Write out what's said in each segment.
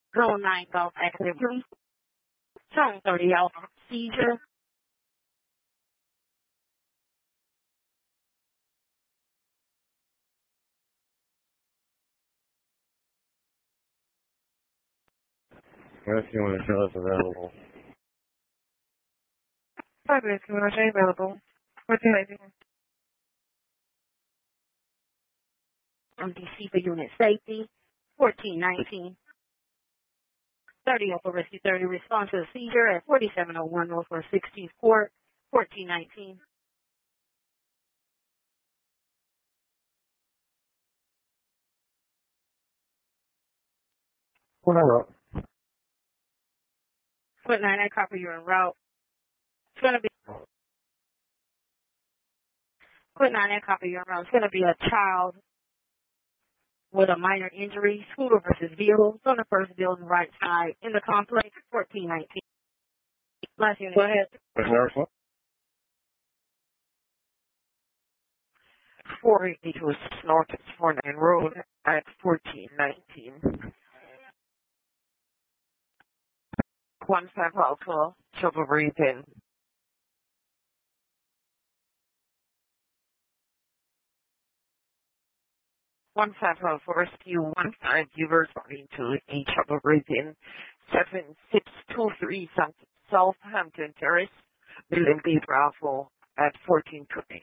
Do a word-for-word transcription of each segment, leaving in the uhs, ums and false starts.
Zone nine Golf activity. Zone thirty Alpha seizure. Rescue when is available. Five rescue when is available. fourteen nineteen. M D C for unit safety. fourteen nineteen. thirty Alpha Rescue thirty response to a seizure at forty-seven oh one Northwest sixteenth Court. fourteen nineteen. What I wrote. Foot nine, I copy you en route. It's going to be, foot nine, I copy you en route. It's going to be a child with a minor injury, scooter versus vehicle. It's on the first building right side in the complex, fourteen nineteen. Last unit, go ahead. Nurse, what? four eighty-two North four nine Road at fourteen nineteen. one five Alpha, trouble breathing. one five Alpha Rescue one five, you responding to a trouble breathing. seven six two three Southampton Terrace, Building B Bravo at fourteen twenty.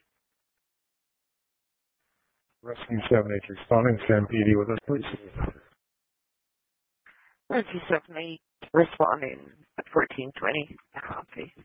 Rescue seven eight responding, Sam P D with us, please. Rescue seven eight responding at fourteen twenty. Copy.